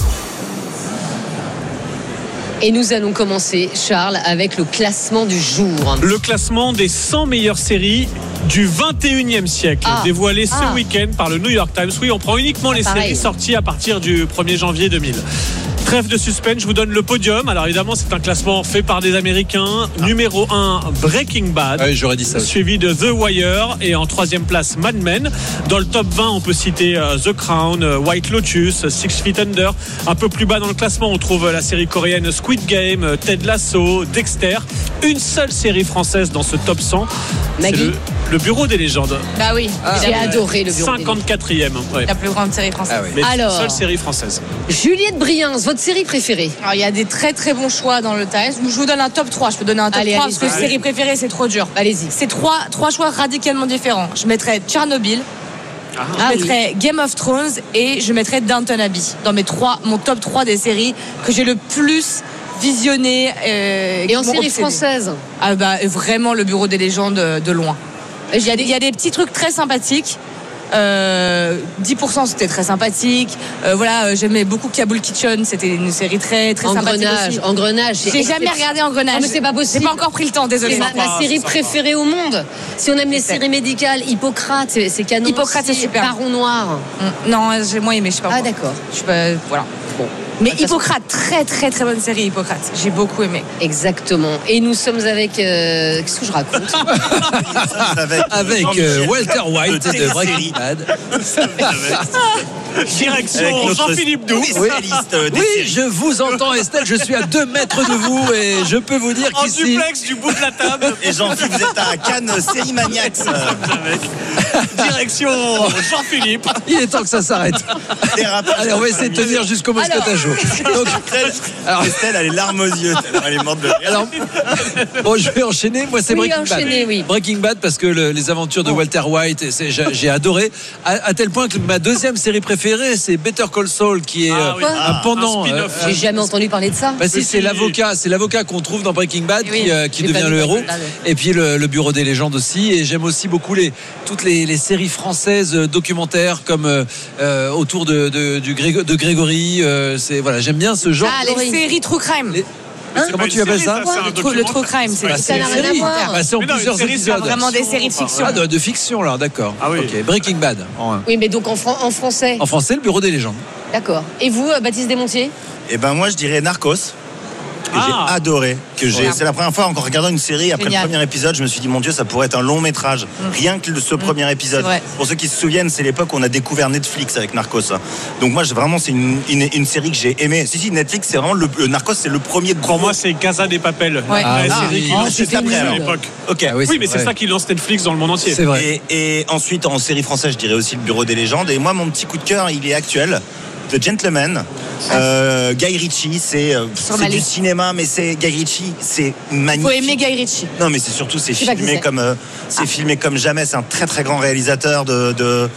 Speaker 1: Et nous allons commencer, Charles, avec le classement du jour.
Speaker 5: Le classement des 100 meilleures séries du 21e siècle, dévoilé ce week-end par le New York Times. Oui, on prend uniquement les séries sorties à partir du 1er janvier 2000. Trêve de suspense, je vous donne le podium. Alors évidemment, c'est un classement fait par des Américains. Numéro 1, Breaking Bad.
Speaker 3: Oui, j'aurais dit ça aussi.
Speaker 5: Suivi de The Wire. Et en 3e place, Mad Men. Dans le top 20, on peut citer The Crown, White Lotus, Six Feet Under. Un peu plus bas dans le classement, on trouve la série coréenne Squid Game, Ted Lasso, Dexter. Une seule série française dans ce top 100.
Speaker 1: Maggie.
Speaker 5: C'est le Bureau des légendes.
Speaker 2: Bah oui,
Speaker 1: j'ai adoré le Bureau
Speaker 5: 54e. Ouais.
Speaker 2: La plus grande série française.
Speaker 5: Mais
Speaker 1: alors,
Speaker 5: seule série française.
Speaker 1: Juliette Briens, votre série préférée?
Speaker 2: Alors il y a des très très bons choix dans le Times. Je vous donne un top 3. Je peux donner un top 3 parce que série préférée c'est trop dur.
Speaker 1: Allez-y.
Speaker 2: C'est trois choix radicalement différents. Je mettrais Tchernobyl. Je mettrais Game of Thrones et je mettrais Downton Abbey dans mon top 3 des séries que j'ai le plus visionné.
Speaker 1: Et en série française?
Speaker 2: Vraiment le Bureau des légendes de loin. Il y a des petits trucs très sympathiques. 10% c'était très sympathique. J'aimais beaucoup Kabul Kitchen, c'était une série très très sympathique aussi.
Speaker 1: Engrenage.
Speaker 2: J'ai jamais regardé Engrenage.
Speaker 1: Mais c'est pas possible.
Speaker 2: J'ai pas encore pris le temps, désolé.
Speaker 1: C'est ma série préférée au monde. Si on aime les séries médicales, Hippocrate, c'est canon.
Speaker 2: Hippocrate, c'est super.
Speaker 1: Baron Noir.
Speaker 2: Non, j'ai moins aimé, je sais pas.
Speaker 1: Ah d'accord.
Speaker 2: Je sais pas, voilà. Bon. Mais Hippocrate, très très très bonne série Hippocrate. J'ai beaucoup aimé.
Speaker 1: Exactement. Et nous sommes avec qu'est-ce que je raconte?
Speaker 3: Avec Walter White de Breaking Bad.
Speaker 5: Direction Jean-Philippe Doux.
Speaker 3: Oui, je vous entends Estelle, je suis à 2 mètres de vous et je peux vous dire qu'ici...
Speaker 5: En duplex du bout de la table.
Speaker 4: Et Jean-Philippe, vous êtes à Cannes, série Maniacs.
Speaker 5: Direction Jean-Philippe.
Speaker 3: Il est temps que ça s'arrête. Allez, on va essayer de tenir jusqu'au mosquetajo.
Speaker 4: Alors, Estelle a les larmes aux yeux. Elle est morte de rire.
Speaker 3: Alors, bon, je vais enchaîner. Moi, c'est Breaking Bad.
Speaker 1: Oui.
Speaker 3: Breaking Bad parce que les aventures de Walter White, j'ai adoré. À tel point que ma deuxième série préférée, c'est Better Call Saul, qui est un pendant.
Speaker 1: J'ai jamais entendu parler de ça.
Speaker 3: Bah si, c'est l'avocat qu'on trouve dans Breaking Bad qui devient le héros. Et puis le Bureau des légendes aussi. Et j'aime aussi beaucoup toutes les séries françaises documentaires comme autour de Grégory. J'aime bien ce genre.
Speaker 2: Les séries True Crime.
Speaker 3: Comment tu appelles ça?
Speaker 2: Le True Crime,
Speaker 1: ça n'a rien à voir.
Speaker 3: C'est en plusieurs épisodes.
Speaker 2: C'est vraiment des séries de fiction.
Speaker 3: De fiction là, d'accord. Ok, Breaking Bad.
Speaker 1: Oui, mais donc en français.
Speaker 3: En français, le Bureau des légendes.
Speaker 1: D'accord. Et vous, Baptiste Desmontiers?
Speaker 4: Moi je dirais Narcos. Que j'ai adoré, c'est la première fois en regardant une série après le premier épisode, je me suis dit mon Dieu, ça pourrait être un long métrage, rien que ce premier épisode. Pour ceux qui se souviennent, c'est l'époque où on a découvert Netflix avec Narcos. Donc moi vraiment c'est une série que j'ai aimée. Si Netflix c'est vraiment le Narcos, c'est le premier de
Speaker 5: Pour moi c'est Casa de Papel.
Speaker 4: Série qui lance juste après à l'époque.
Speaker 5: Oui, mais c'est ça qui lance Netflix dans le monde entier.
Speaker 3: C'est vrai.
Speaker 4: Et ensuite en série française, je dirais aussi le Bureau des légendes. Et moi mon petit coup de cœur, il est actuel. The Gentleman, Guy Ritchie, c'est du cinéma, mais c'est Guy Ritchie, c'est magnifique.
Speaker 2: Faut aimer Guy Ritchie.
Speaker 4: Non, mais c'est surtout filmé comme jamais. C'est un très très grand réalisateur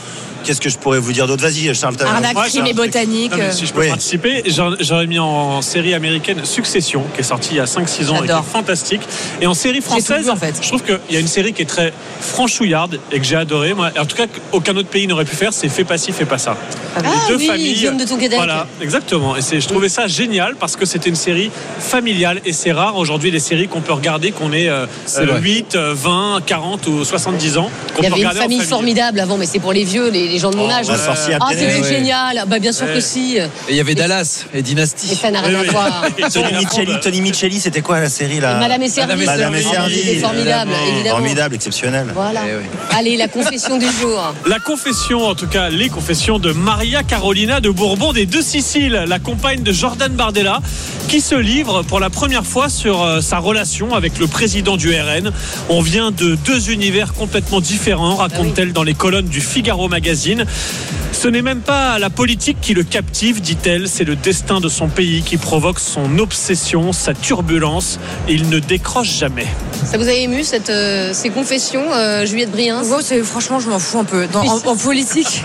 Speaker 7: qu'est-ce que je pourrais vous dire d'autre? Vas-y, Charles.
Speaker 2: Arnaque, crime et botanique.
Speaker 5: Si je peux participer, j'aurais mis en série américaine Succession, qui est sortie il y a 5-6 ans et qui est fantastique. Et en série française, je trouve qu'il y a une série qui est très franchouillarde et que j'ai adoré. Moi, en tout cas, qu'aucun autre pays n'aurait pu faire, c'est Fais pas ci, fais pas ça.
Speaker 1: Les deux familles. Guillaume de Tonquédec.
Speaker 5: Voilà, exactement. Et je trouvais ça génial parce que c'était une série familiale et c'est rare aujourd'hui les séries qu'on peut regarder qu'on ait 8, 20, 40 ou 70 ans.
Speaker 1: Il y avait une famille formidable avant, mais c'est pour les vieux, les gens de mon âge. C'était génial. Bien sûr que si.
Speaker 3: Et il y avait Dallas et Dynasty.
Speaker 1: Et ça n'a rien à voir.
Speaker 7: Tony Micheli, c'était quoi la série là?
Speaker 1: Madame est servie. C'était formidable, évidemment.
Speaker 7: Formidable, exceptionnel.
Speaker 1: Voilà. Allez, la confession du jour.
Speaker 5: La confession, en tout cas, les confessions de Maria Carolina de Bourbon des Deux Siciles, la compagne de Jordan Bardella, qui se livre pour la première fois sur sa relation avec le président du RN. On vient de deux univers complètement différents, raconte-t-elle dans les colonnes du Figaro Magazine. Ce n'est même pas la politique qui le captive, dit-elle, c'est le destin de son pays qui provoque son obsession, sa turbulence, et il ne décroche jamais.
Speaker 1: Ça vous a ému ces confessions, Juliette Briens?
Speaker 2: Franchement, je m'en fous un peu. En politique,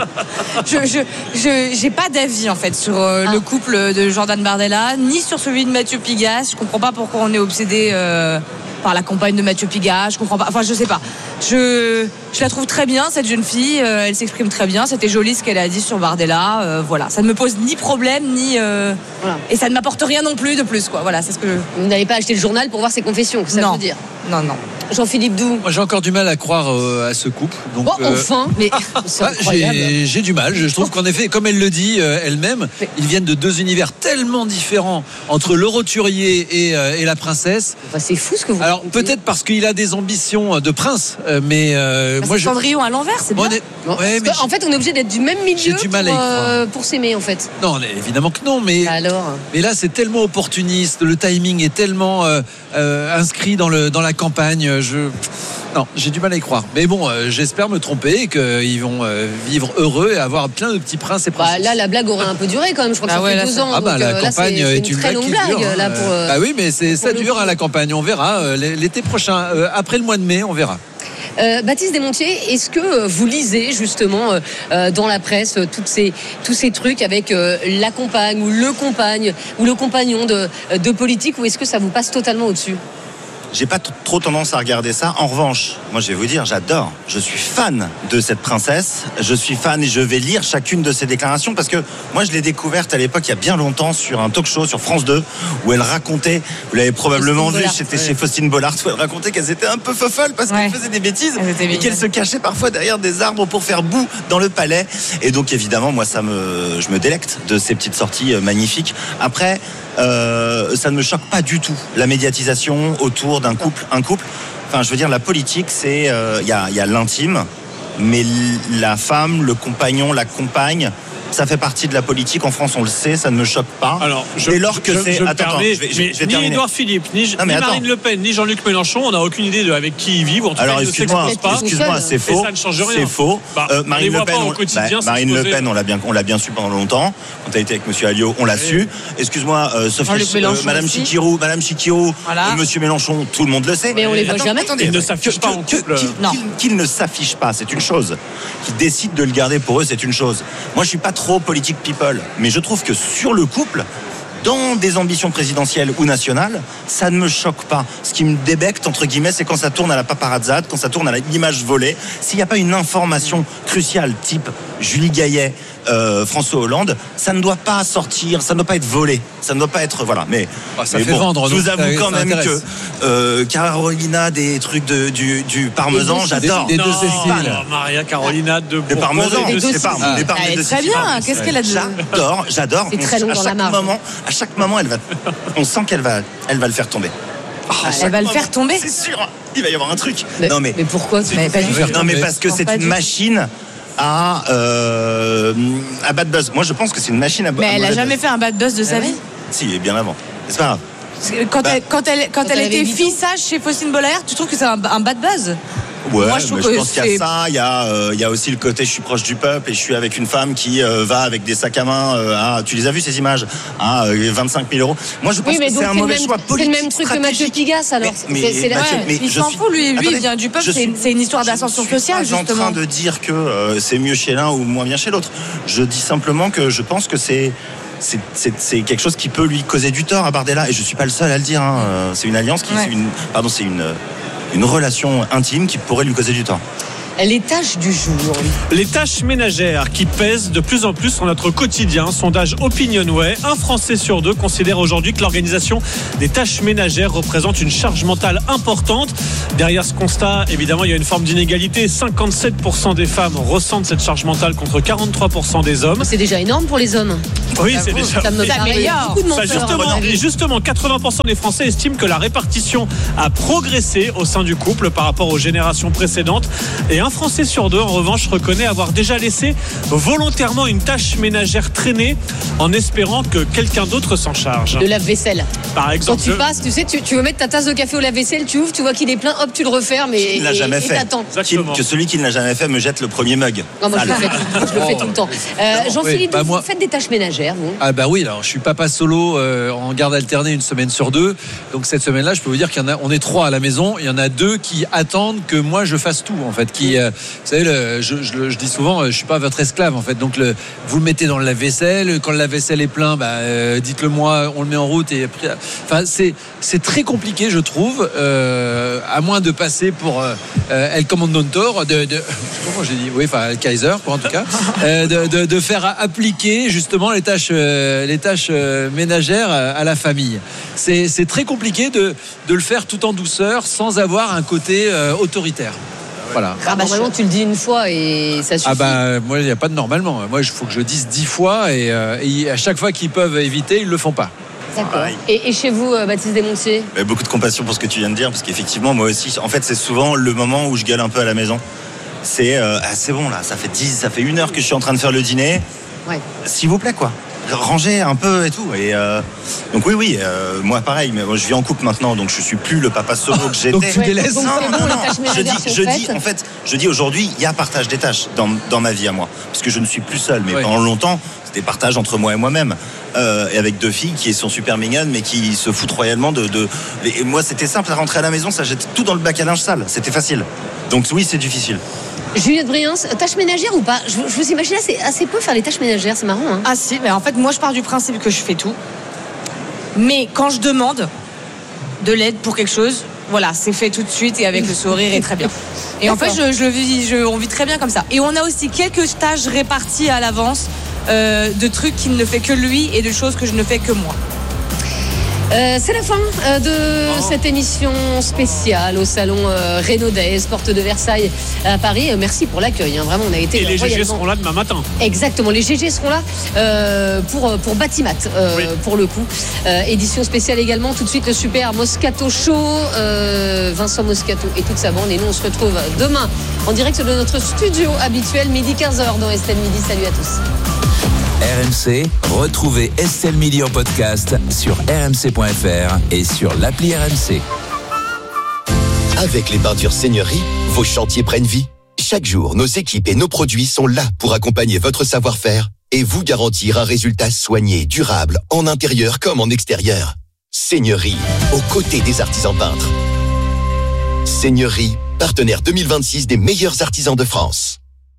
Speaker 2: j'ai pas d'avis en fait sur le couple de Jordan Bardella, ni sur celui de Mathieu Pigasse. Je comprends pas pourquoi on est obsédé par la compagne de Mathieu Pigasse. Je comprends pas. Enfin, je sais pas. Je la trouve très bien, cette jeune fille. Elle s'exprime très bien. C'était joli ce qu'elle a dit sur Bardella. Voilà. Ça ne me pose ni problème, ni. Et ça ne m'apporte rien non plus de plus, quoi. Voilà, c'est ce que
Speaker 1: Vous n'allez pas acheter le journal pour voir ses confessions, ça veut dire?
Speaker 2: Non.
Speaker 1: Jean-Philippe Doux.
Speaker 3: Moi, j'ai encore du mal à croire à ce couple. Donc,
Speaker 1: enfin, mais c'est incroyable.
Speaker 3: J'ai du mal. Je trouve qu'en effet, comme elle le dit elle-même, ils viennent de deux univers tellement différents entre le roturier et la princesse.
Speaker 1: C'est fou ce que vous.
Speaker 3: Alors peut-être parce qu'il a des ambitions de prince, mais moi
Speaker 2: c'est Cendrillon à l'envers, c'est bien.
Speaker 1: En fait, on est obligé d'être du même milieu pour s'aimer, en fait.
Speaker 3: Non, évidemment que non, mais là, c'est tellement opportuniste. Le timing est tellement inscrit dans la campagne. Non, j'ai du mal à y croire. Mais bon, j'espère me tromper et qu'ils vont vivre heureux et avoir plein de petits princes et princesses.
Speaker 1: Là, la blague aurait un peu duré quand même. Je crois que ça fait 2 ans.
Speaker 3: La campagne est une
Speaker 1: très longue blague.
Speaker 3: Oui, mais ça dure la campagne. On verra l'été prochain. Après le mois de mai, on verra.
Speaker 1: Baptiste Desmontiers, est-ce que vous lisez justement dans la presse tous ces trucs avec la compagne ou le compagnon de politique, ou est-ce que ça vous passe totalement au-dessus?
Speaker 7: J'ai pas trop tendance à regarder ça. En revanche, moi je vais vous dire, j'adore. Je suis fan de cette princesse. Je suis fan et je vais lire chacune de ses déclarations parce que moi je l'ai découverte à l'époque il y a bien longtemps sur un talk show sur France 2 où elle racontait, vous l'avez probablement vu, c'était chez Faustine Bollard, où elle racontait qu'elles étaient un peu folles parce qu'elles faisaient des bêtises et qu'elles se cachaient parfois derrière des arbres pour faire boue dans le palais. Et donc évidemment, moi je me délecte de ces petites sorties magnifiques. Après, ça ne me choque pas du tout la médiatisation autour d'un couple. Enfin, je veux dire, la politique, c'est il y a l'intime, mais la femme, le compagnon, la compagne, ça fait partie de la politique. En France, on le sait, ça ne me choque pas.
Speaker 5: Alors, ni Édouard Philippe, ni Marine Le Pen, ni Jean-Luc Mélenchon, on n'a aucune idée avec qui ils vivent.
Speaker 7: Alors, excuse-moi, c'est faux.
Speaker 5: Et ça ne change rien.
Speaker 7: C'est faux. Marine Le Pen, on l'a bien su pendant longtemps. Quand tu as été avec Monsieur Alliot, on l'a su. Excuse-moi, Madame Chikirou, Monsieur Mélenchon, tout le monde le sait.
Speaker 1: Mais on les voit jamais.
Speaker 5: Ils ne s'affichent pas en couple.
Speaker 7: Qu'ils ne s'affichent pas, c'est une chose. Qu'ils décident de le garder pour eux, c'est une chose. Moi, je suis pas trop politique people, mais je trouve que sur le couple, dans des ambitions présidentielles ou nationales, ça ne me choque pas. Ce qui me débecte, entre guillemets, c'est quand ça tourne à la paparazzade, quand ça tourne à l'image volée. S'il n'y a pas une information cruciale, type Julie Gaillet, François Hollande, ça ne doit pas sortir, ça ne doit pas être volé, ça ne doit pas être, voilà. Mais
Speaker 3: ça fait vendre.
Speaker 7: Je vous avoue quand même que Carolina, des trucs du parmesan, j'adore.
Speaker 3: Des deux Cécile.
Speaker 5: Maria Carolina de Bourbon.
Speaker 7: Des parmesans,
Speaker 2: elle est très bien. Qu'est-ce qu'elle a dit?
Speaker 7: J'adore.
Speaker 1: C'est très long dans la marge.
Speaker 7: À chaque moment, on sent qu'elle va le faire tomber.
Speaker 2: Elle va le faire tomber.
Speaker 7: C'est sûr. Il va y avoir un truc.
Speaker 1: Mais pourquoi?
Speaker 7: Non, mais parce que c'est une machine à bad buzz. Moi, je pense que c'est une machine à bad buzz.
Speaker 2: Mais elle a jamais fait un bad buzz de sa vie.
Speaker 7: Si, bien avant. C'est pas grave.
Speaker 2: Quand elle était fille sage chez Faustine Bollard, tu trouves que c'est un bad buzz?
Speaker 7: Ouais, moi, je pense qu'il y a ça. Il y a aussi le côté je suis proche du peuple et je suis avec une femme qui va avec des sacs à main. Tu les as vues ces images à 25 000 euros. Moi, je pense que c'est un mauvais choix politique.
Speaker 1: C'est le même truc que Mathieu Pigasse, alors.
Speaker 2: Il s'en fout, lui, il vient du peuple. C'est une histoire d'ascension sociale, justement.
Speaker 7: Je suis en train de dire que c'est mieux chez l'un ou moins bien chez l'autre. Je dis simplement que je pense que c'est quelque chose qui peut lui causer du tort à Bardella, et je suis pas le seul à le dire. C'est une alliance c'est une relation intime qui pourrait lui causer du tort.
Speaker 1: Les tâches du jour.
Speaker 5: Les tâches ménagères qui pèsent de plus en plus sur notre quotidien. Sondage Opinionway. 1 Français sur 2 considère aujourd'hui que l'organisation des tâches ménagères représente une charge mentale importante. Derrière ce constat, évidemment, il y a une forme d'inégalité. 57% des femmes ressentent cette charge mentale contre 43% des hommes.
Speaker 1: C'est déjà énorme pour les hommes.
Speaker 5: Oui, c'est déjà.
Speaker 1: Ça me paraît beaucoup de menteur.
Speaker 5: Justement, 80% des Français estiment que la répartition a progressé au sein du couple par rapport aux générations précédentes. Et 1 Français sur 2, en revanche, reconnaît avoir déjà laissé volontairement une tâche ménagère traîner en espérant que quelqu'un d'autre s'en charge.
Speaker 1: Le lave-vaisselle.
Speaker 5: Par exemple.
Speaker 1: Quand tu passes, tu veux mettre ta tasse de café au lave-vaisselle, tu ouvres, tu vois qu'il est plein, hop, tu le refermes et
Speaker 7: il l'a jamais fait.
Speaker 1: T'attends.
Speaker 7: Que celui qui ne l'a jamais fait me jette le premier mug.
Speaker 1: Non, moi, je le fais tout le temps. Jean-Philippe, vous faites des tâches ménagères, vous?
Speaker 3: Ah bah oui, alors je suis papa solo en garde alternée une semaine sur 2. Donc cette semaine-là, je peux vous dire on est 3 à la maison. Il y en a 2 qui attendent que moi je fasse tout, en fait. Vous savez, je dis souvent, je suis pas votre esclave, en fait. Donc vous le mettez dans le lave-vaisselle. Quand le lave-vaisselle est plein, dites-le moi, on le met en route. Et après, enfin, c'est très compliqué, je trouve, à moins de passer pour El Commandantore comment j'ai dit, oui, enfin El Kaiser, quoi, en tout cas, de faire appliquer justement les tâches ménagères à la famille. C'est très compliqué de le faire tout en douceur, sans avoir un côté autoritaire. Voilà.
Speaker 1: Normalement, tu le dis une fois et ça suffit.
Speaker 3: Moi, il n'y a pas de normalement. Moi, il faut que je le dise 10 fois et à chaque fois qu'ils peuvent éviter, ils ne le font pas.
Speaker 1: D'accord. Et chez vous, Baptiste Desmontiers?
Speaker 7: Beaucoup de compassion pour ce que tu viens de dire, parce qu'effectivement, moi aussi, en fait, c'est souvent le moment où je gueule un peu à la maison. C'est bon là, ça fait 1 heure que je suis en train de faire le dîner.
Speaker 1: Ouais.
Speaker 7: S'il vous plaît, quoi. Ranger un peu et tout. Et donc oui, moi pareil, mais moi, je vis en couple maintenant, donc je suis plus le papa solo que j'étais.
Speaker 3: Donc tu délaisses.
Speaker 7: Non. Je dis aujourd'hui, il y a partage des tâches dans ma vie à moi, parce que je ne suis plus seul. Mais pendant longtemps, c'était partage entre moi et moi-même, et avec 2 filles qui sont super mignonnes, mais qui se foutent royalement Et moi, c'était simple à rentrer à la maison, ça jette tout dans le bac à linge sale. C'était facile. Donc oui, c'est difficile.
Speaker 1: Juliette Briens, tâches ménagères ou pas? Je vous imagine assez peu faire les tâches ménagères, c'est marrant. Hein.
Speaker 2: Ah si, mais en fait, moi je pars du principe que je fais tout. Mais quand je demande de l'aide pour quelque chose, voilà, c'est fait tout de suite et avec le sourire et très bien. Et en fait, on vit très bien comme ça. Et on a aussi quelques tâches réparties à l'avance, de trucs qu'il ne fait que lui et de choses que je ne fais que moi.
Speaker 1: C'est la fin de cette émission spéciale au salon Renaudais, porte de Versailles à Paris. Merci pour l'accueil, hein. Vraiment, on a été.
Speaker 5: Et les GG seront là demain matin.
Speaker 1: Exactement, les GG seront là pour Batimat, pour le coup. Édition spéciale également. Tout de suite le super Moscato Show, Vincent Moscato et toute sa bande. Et nous, on se retrouve demain en direct de notre studio habituel, midi 15h dans Estelle Midi. Salut à tous.
Speaker 6: RMC, retrouvez Estelle Midi en podcast sur rmc.fr et sur l'appli RMC.
Speaker 8: Avec les peintures Seigneurie, vos chantiers prennent vie. Chaque jour, nos équipes et nos produits sont là pour accompagner votre savoir-faire et vous garantir un résultat soigné, durable, en intérieur comme en extérieur. Seigneurie, aux côtés des artisans peintres. Seigneurie, partenaire 2026 des meilleurs artisans de France.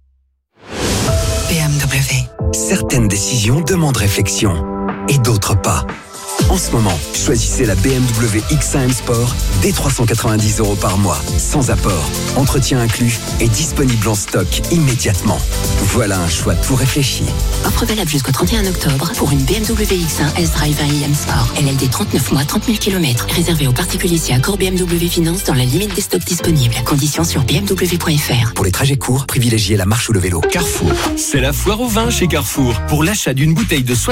Speaker 9: BMW. Certaines décisions demandent réflexion et d'autres pas. En ce moment, choisissez la BMW X1 M Sport dès 390 € par mois, sans apport, entretien inclus et disponible en stock immédiatement. Voilà un choix tout réfléchi.
Speaker 22: Offre valable jusqu'au 31 octobre pour une BMW X1 S-Drive 1 iM Sport. LLD 39 mois, 30 000 km. Réservé aux particuliers si accord BMW Finance dans la limite des stocks disponibles. Conditions sur bmw.fr.
Speaker 9: Pour les trajets courts, privilégiez la marche ou le vélo.
Speaker 25: Carrefour. C'est la foire au vin chez Carrefour. Pour l'achat d'une bouteille de